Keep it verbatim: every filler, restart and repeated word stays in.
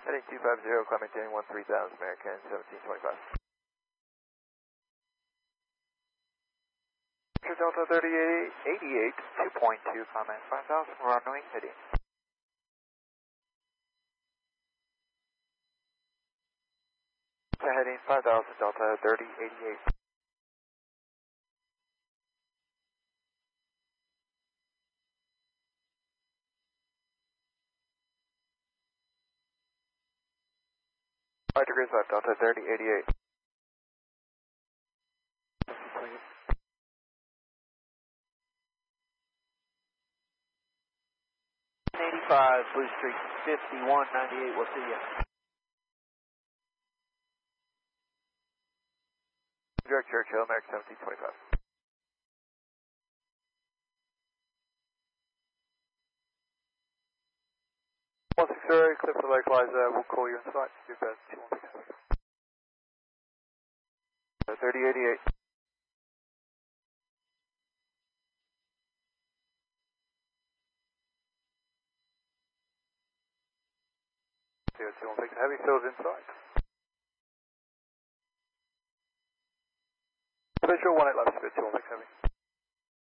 Heading two five zero, climbing ten one three thousand, American seventeen twenty-five. Delta thirty-eight eighty-eight, two point two, comment five thousand, runway heading. Heading five thousand, Delta thirty eighty-eight. Five degrees left, Delta thirty eighty-eight. eighty-five, Blue Street, fifty-one ninety-eight, we'll see you. Direct Churchill, American seventeen twenty-five. one six zero, clear for the localizer, we'll call you inside, two best, two one six seven. thirty eighty-eight. two one six, heavy fills inside. Visual one eight left, two one six heavy.